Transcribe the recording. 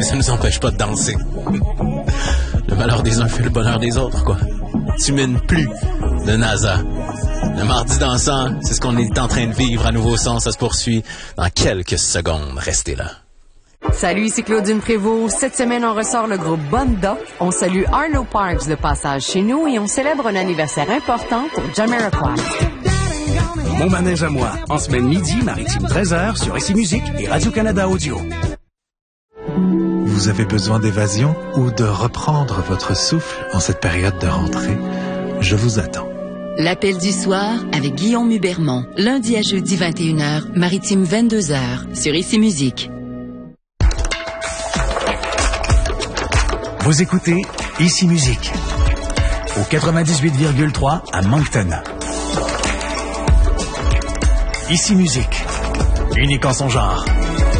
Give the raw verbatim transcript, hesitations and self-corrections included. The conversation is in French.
mais ça nous empêche pas de danser. Le malheur des uns fait le bonheur des autres, quoi. Tu mines plus de NASA. Le mardi dansant, c'est ce qu'on est en train de vivre à Nouveau Son. Ça se poursuit dans quelques secondes. Restez là. Salut, c'est Claudine Prévost. Cette semaine, on ressort le groupe Bonda. On salue Arlo Parks de passage chez nous et on célèbre un anniversaire important pour Jamiroquai. Mon manège à moi, en semaine midi, maritime treize heures, sur Ici Musique et Radio-Canada Audio. Vous avez besoin d'évasion ou de reprendre votre souffle en cette période de rentrée? Je vous attends. L'appel du soir avec Guillaume Hubermont. Lundi à jeudi vingt et une heures, maritime vingt-deux heures, sur Ici Musique. Vous écoutez Ici Musique au quatre-vingt-dix-huit virgule trois à Moncton. Ici Musique, unique en son genre.